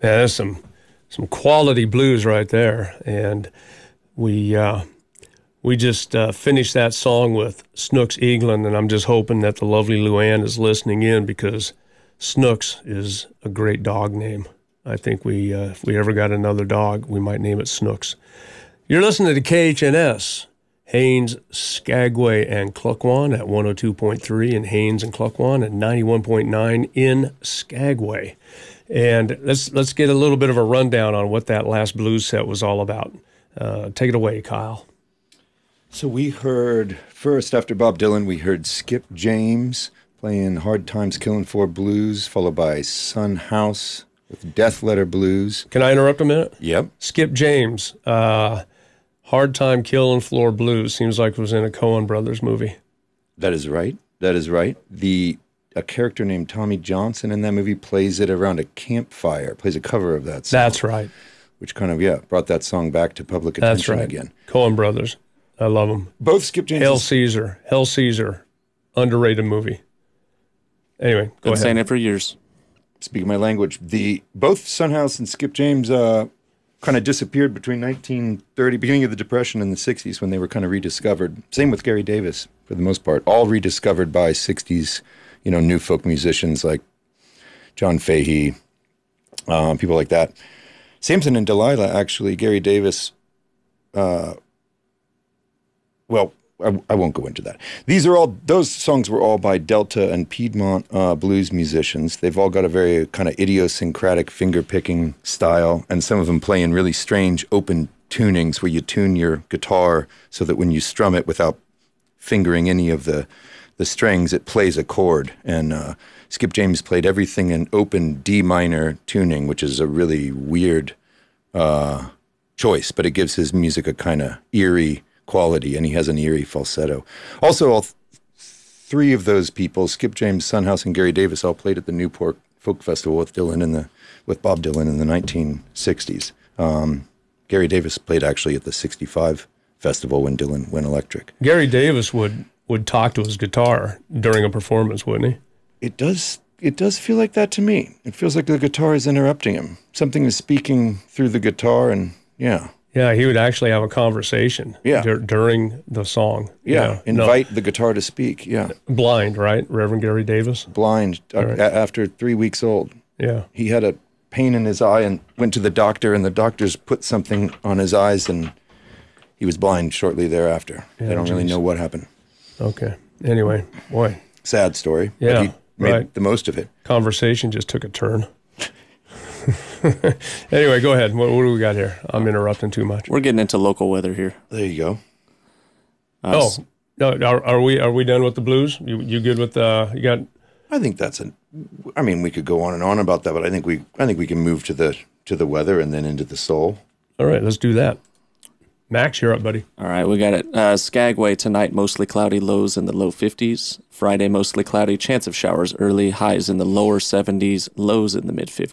Yeah, that's some quality blues right there, and we just finished that song with Snooks Eaglin, and I'm just hoping that the lovely Luann is listening in because Snooks is a great dog name. I think if we ever got another dog, we might name it Snooks. You're listening to KHNS, Haines, Skagway, and Klukwan at 102.3 in Haines and Klukwan and 91.9 in Skagway. And let's get a little bit of a rundown on what that last blues set was all about. Take it away, Kyle. So we heard, first after Bob Dylan, we heard Skip James playing Hard Times Killin' For Blues, followed by Son House with Death Letter Blues. Can I interrupt a minute? Yep. Skip James, Hard Time Killin' Floor Blues, seems like it was in a Coen Brothers movie. That is right. That is right. A character named Tommy Johnson in that movie plays it around a campfire, plays a cover of that song. That's right. Which kind of, brought that song back to public attention again. Coen Brothers. I love them. Both Skip James. Hell Caesar. Underrated movie. Anyway, go ahead. Been saying it for years. Speaking my language, both Son House and Skip James kind of disappeared between 1930, beginning of the Depression, and the 60s when they were kind of rediscovered. Same with Gary Davis, for the most part. All rediscovered by 60s, new folk musicians like John Fahey, people like that. Samson and Delilah, actually, Gary Davis, I won't go into that. Those songs were all by Delta and Piedmont blues musicians. They've all got a very kind of idiosyncratic finger-picking style, and some of them play in really strange open tunings where you tune your guitar so that when you strum it without fingering any of the strings, it plays a chord. And Skip James played everything in open D minor tuning, which is a really weird choice, but it gives his music a kind of eerie quality, and he has an eerie falsetto. Also, all three of those people, Skip James, Son House, and Gary Davis, all played at the Newport Folk Festival with Bob Dylan in the 1960s. Gary Davis played actually at the 65 festival when Dylan went electric. Gary Davis would talk to his guitar during a performance, wouldn't he? It does feel like that to me. It feels like the guitar is interrupting him. Something is speaking through the guitar, and yeah. Yeah, he would actually have a conversation during the song. Yeah, invite the guitar to speak, yeah. Blind, right? Reverend Gary Davis? Blind, right. After 3 weeks old. Yeah. He had a pain in his eye and went to the doctor, and the doctors put something on his eyes, and he was blind shortly thereafter. Yeah, they don't really know what happened. Okay. Anyway, boy. Sad story. Yeah, but he made the most of it. Conversation just took a turn. Anyway, go ahead. What do we got here? I'm interrupting too much. We're getting into local weather here. There you go. Are we done with the blues? You good with you got? I think we could go on and on about that, but I think we can move to the weather and then into the soul. All right, let's do that. Max, you're up, buddy. All right, we got it. Skagway tonight, mostly cloudy, lows in the low 50s. Friday, mostly cloudy, chance of showers early, highs in the lower 70s, lows in the mid 50s.